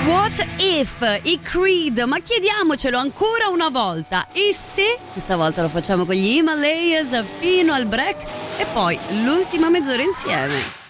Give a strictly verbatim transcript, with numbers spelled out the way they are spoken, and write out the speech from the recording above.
What if, i Creed, ma chiediamocelo ancora una volta. E se? Questa volta lo facciamo con gli Himalayas fino al break e poi l'ultima mezz'ora insieme.